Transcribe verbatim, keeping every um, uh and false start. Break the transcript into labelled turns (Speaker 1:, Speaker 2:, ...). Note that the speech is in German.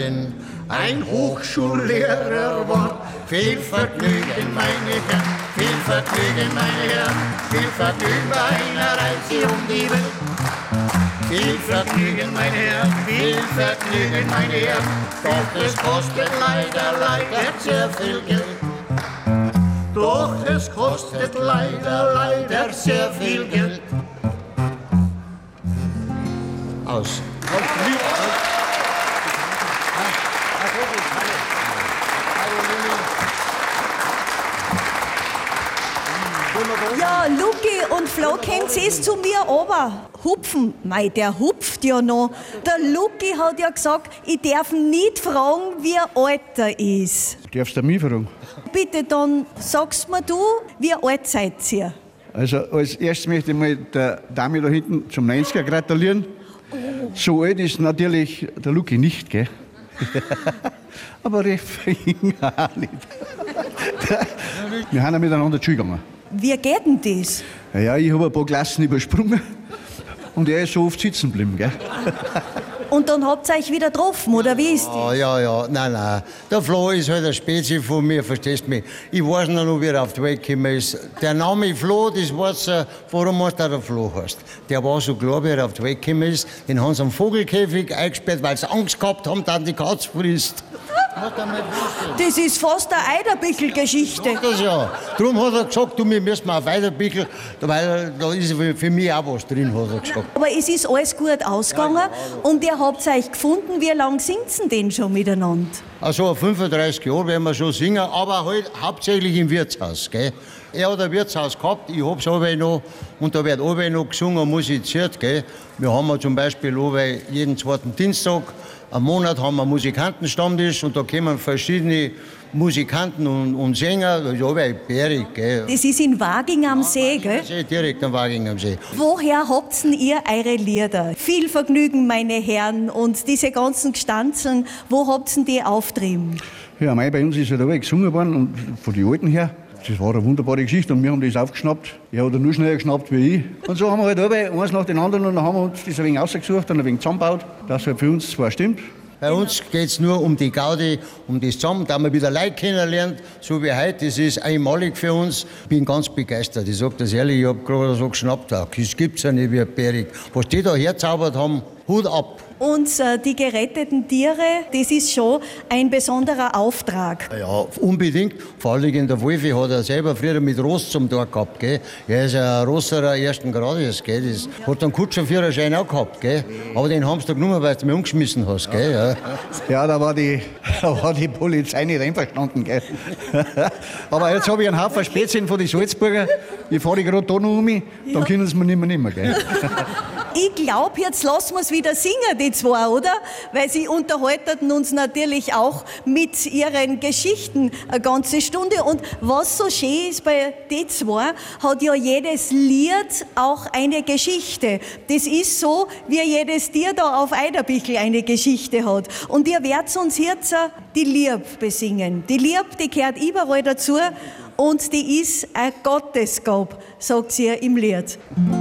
Speaker 1: Ein Hochschullehrer war. Viel Vergnügen, meine Herren, viel Vergnügen, meine Herren, viel Vergnügen bei einer Reise um die Welt. Viel Vergnügen, meine Herren, viel Vergnügen, meine Herren, doch es kostet leider, leider sehr viel Geld. Doch es kostet leider, leider sehr viel Geld. Aus.
Speaker 2: Ja, Luki und Flo, kommt es zu mir runter? Hupfen? Mei, der hupft ja noch. Der Luki hat ja gesagt, ich darf ihn nicht fragen, wie alt er ist.
Speaker 3: Darfst du mich fragen?
Speaker 2: Bitte, dann sagst mir du, wie alt seid ihr?
Speaker 3: Also als erstes möchte ich mal der Dame da hinten zum neunziger gratulieren. So alt ist natürlich der Luki nicht, gell? Aber recht fein auch nicht. Wir haben ja miteinander zur Schule gegangen.
Speaker 2: Wie geht denn das?
Speaker 3: Ja, ich habe ein paar Klassen übersprungen und er ist so oft sitzen geblieben, gell?
Speaker 2: Und dann habt ihr euch wieder getroffen, oder wie ist das?
Speaker 1: Ja, ja, ja, nein, nein. Der Flo ist halt ein Spezi von mir, verstehst du mich? Ich weiß noch nicht, wie er auf die Welt gekommen ist. Der Name Flo, das weiß er, warum du der Flo heißt. Der war so klar, wie er auf die Welt gekommen ist. Den haben sie am Vogelkäfig eingesperrt, weil sie Angst gehabt haben, dass die Katze frisst.
Speaker 2: Das ist fast eine Eiderbichl-Geschichte.
Speaker 1: Das ja. Darum hat er gesagt, du, wir müssen auf Eiderbichl, weil da ist für mich auch was drin, hat er gesagt.
Speaker 2: Aber es ist alles gut ausgegangen, ja, ja, ja. Und ihr habt euch gefunden. Wie lange singt ihr denn schon miteinander?
Speaker 1: Also fünfunddreißig Jahre werden wir schon singen, aber halt hauptsächlich im Wirtshaus. Gell? Er hat ein Wirtshaus gehabt, ich hab's aber noch, und da wird aber noch gesungen und musiziert. Gell? Wir haben zum Beispiel jeden zweiten Dienstag am Monat haben wir einen Musikantenstammtisch und da kommen verschiedene Musikanten und, und Sänger. Das ist aber bärig, gell?
Speaker 2: Das ist in Waging am See, gell?
Speaker 1: Ja, direkt am Waging am See.
Speaker 2: Woher habt denn ihr eure Lieder? Viel Vergnügen, meine Herren, und diese ganzen Gestanzen, wo habt ihr die auftrieben?
Speaker 3: Ja, mei, bei uns ist halt alle gesungen worden und von den Alten her. Das war eine wunderbare Geschichte und wir haben das aufgeschnappt. Er hat nur schneller geschnappt wie ich. Und so haben wir halt alle eins nach dem anderen und dann haben wir uns das ein wenig ausgesucht und ein wenig zusammengebaut, dass es halt für uns zwar stimmt.
Speaker 1: Bei uns geht es nur um die Gaudi, um das Zusammen, da man wieder Leute kennenlernt, so wie heute. Das ist einmalig für uns. Ich bin ganz begeistert. Ich sage das ehrlich, ich habe gerade so geschnappt. Das gibt es ja nicht wie ein Bärig. Was die da herzaubert haben, Hut ab.
Speaker 2: Und äh, die geretteten Tiere, das ist schon ein besonderer Auftrag.
Speaker 1: Ja, unbedingt. Vor allem der Wolfi hat er selber früher mit Ross zum Tor gehabt. Gell? Er ist ein Rosserer ersten Grades. Gell? Das hat einen Kutscherführerschein auch gehabt. Gell? Aber den haben sie da genommen, weil du mich umgeschmissen hast. Gell? Ja,
Speaker 3: ja da, war die, da war die Polizei nicht einverstanden. Gell? Aber jetzt habe ich einen Haufen Spätzchen von den Salzburger. Ich fahre gerade da noch um mich, dann ja. Können sie mir nicht mehr nehmen. Gell?
Speaker 2: Ich glaube, jetzt lassen wir es wieder singen, die zwei, oder? Weil sie unterhalten uns natürlich auch mit ihren Geschichten eine ganze Stunde. Und was so schön ist bei den zwei, hat ja jedes Lied auch eine Geschichte. Das ist so, wie jedes Tier da auf Eiderbichl eine Geschichte hat. Und ihr werdet uns jetzt die Lieb besingen. Die Lieb, die gehört überall dazu und die ist ein Gottesgabe, sagt sie im Lied.